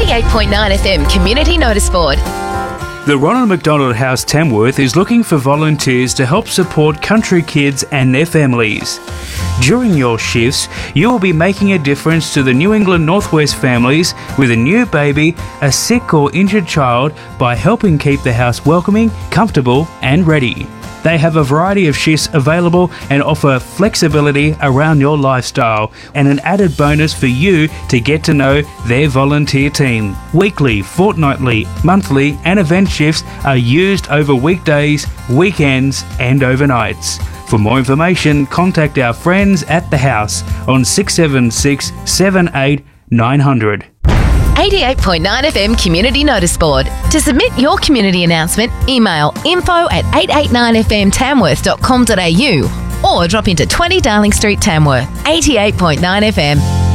88.9 FM Community Notice Board. The Ronald McDonald House Tamworth is looking for volunteers to help support country kids and their families. During your shifts, you will be making a difference to the New England Northwest families with a new baby, a sick or injured child by helping keep the house welcoming, comfortable and ready. They have a variety of shifts available and offer flexibility around your lifestyle and an added bonus for you to get to know their volunteer team. Weekly, fortnightly, monthly and event shifts are used over weekdays, weekends and overnights. For more information, contact our friends at the house on 676 78 900. 88.9 FM Community Notice Board. To submit your community announcement, email info@889fmtamworth.com.au or drop into 20 Darling Street, Tamworth. 88.9 FM.